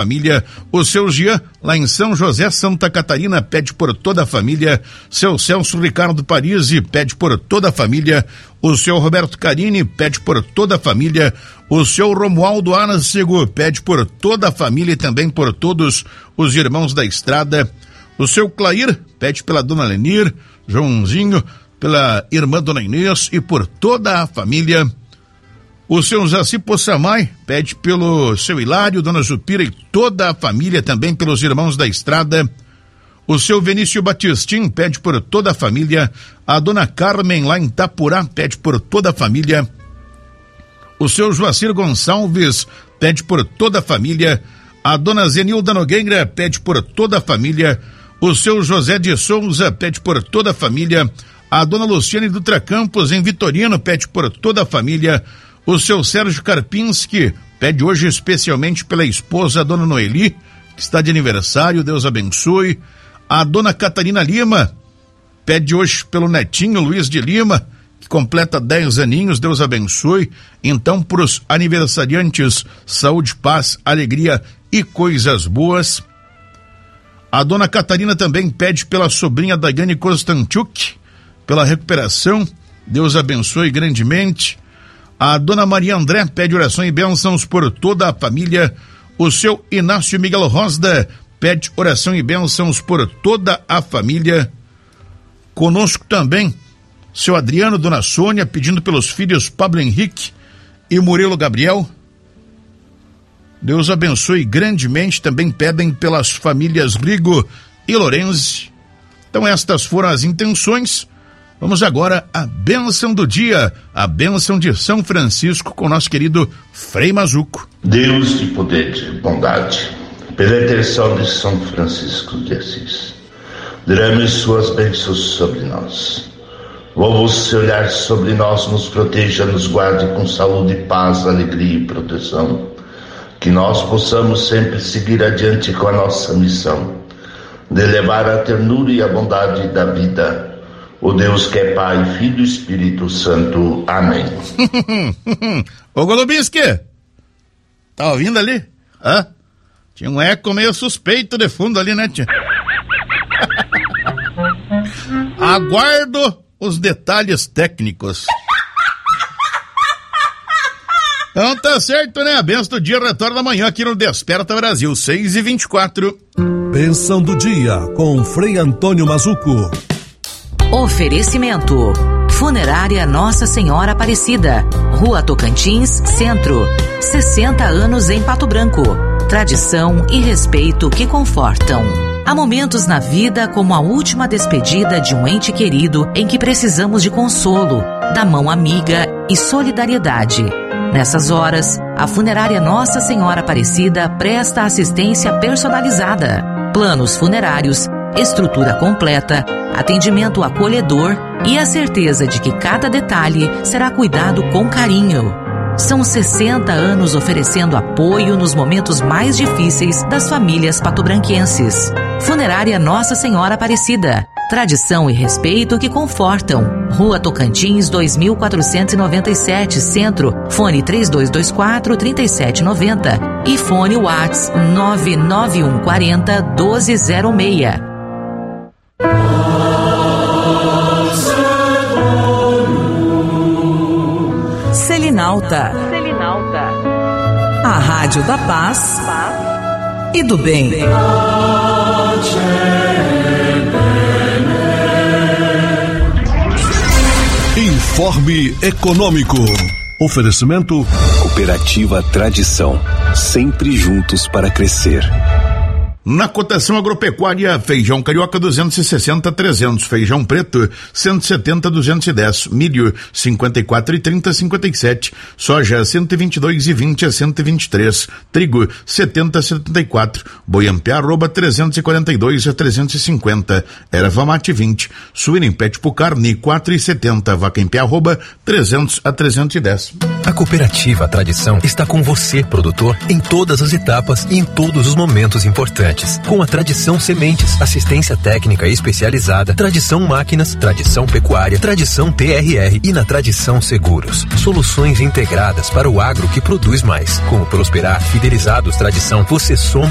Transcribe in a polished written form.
família. O seu Jean, lá em São José, Santa Catarina, pede por toda a família. Seu Celso Ricardo Parisi pede por toda a família. O seu Roberto Carini pede por toda a família. O seu Romualdo Anasego pede por toda a família e também por todos os irmãos da estrada. O seu Clair pede pela dona Lenir, Joãozinho, pela irmã dona Inês e por toda a família. O seu Jaci Possamay pede pelo seu Hilário, dona Jupira e toda a família, também pelos irmãos da estrada. O seu Vinícius Batistim pede por toda a família. A dona Carmen, lá em Itapurá, pede por toda a família. O seu Joacir Gonçalves pede por toda a família. A dona Zenilda Nogueira pede por toda a família. O seu José de Souza pede por toda a família. A dona Luciane Dutra Campos, em Vitorino, pede por toda a família. O seu Sérgio Karpinski pede hoje especialmente pela esposa, a dona Noeli, que está de aniversário, Deus abençoe. A dona Catarina Lima pede hoje pelo netinho Luiz de Lima, que completa 10 aninhos, Deus abençoe. Então, para os aniversariantes, saúde, paz, alegria e coisas boas. A dona Catarina também pede pela sobrinha Daiane Konstantiuk, pela recuperação, Deus abençoe grandemente. A dona Maria André pede oração e bênçãos por toda a família. O seu Inácio Miguel Rosda pede oração e bênçãos por toda a família. Conosco também, seu Adriano, dona Sônia, pedindo pelos filhos Pablo Henrique e Murilo Gabriel. Deus abençoe grandemente, também pedem pelas famílias Rigo e Lorenzi. Então estas foram as intenções. Vamos agora à bênção do dia, a bênção de São Francisco com o nosso querido Frei Mazuco. Deus de poder e bondade, pela intercessão de São Francisco de Assis, derrame suas bênçãos sobre nós. Volva o seu olhar sobre nós, nos proteja, nos guarde com saúde, paz, alegria e proteção. Que nós possamos sempre seguir adiante com a nossa missão de levar a ternura e a bondade da vida. O Deus que é Pai, Filho e Espírito Santo. Amém. Ô Golubinski, tá ouvindo ali? Hã? Tinha um eco meio suspeito de fundo ali, né, tia? Aguardo os detalhes técnicos. Então tá certo, né? A bênção do dia retorna amanhã aqui no Desperta Brasil, 6h24. Bênção do dia com Frei Antônio Mazuco. Oferecimento: Funerária Nossa Senhora Aparecida, Rua Tocantins, Centro. 60 anos em Pato Branco. Tradição e respeito que confortam. Há momentos na vida como a última despedida de um ente querido em que precisamos de consolo, da mão amiga e solidariedade. Nessas horas, a Funerária Nossa Senhora Aparecida presta assistência personalizada, planos funerários, estrutura completa, atendimento acolhedor e a certeza de que cada detalhe será cuidado com carinho. São 60 anos oferecendo apoio nos momentos mais difíceis das famílias patobranquenses. Funerária Nossa Senhora Aparecida. Tradição e respeito que confortam. Rua Tocantins, 2497, Centro. Fone 3224-3790. E fone WhatsApp 99140-1206. Selinalta. A rádio da paz e do bem. Informe Econômico. Oferecimento Cooperativa Tradição, sempre juntos para crescer. Na cotação agropecuária, feijão carioca 260-300, feijão preto 170-210, milho 54,30-57, soja 122,20-123, trigo 70-74, boiampé arroba 342-350, erva mate 20, suína em pé tipo carne 4,70, vaca em pé arroba 300-310. A Cooperativa Tradição está com você, produtor, em todas as etapas e em todos os momentos importantes. Com a Tradição Sementes, assistência técnica especializada, Tradição Máquinas, Tradição Pecuária, Tradição TRR e na Tradição Seguros. Soluções integradas para o agro que produz mais. Com o Prosperar Fidelizados Tradição, você soma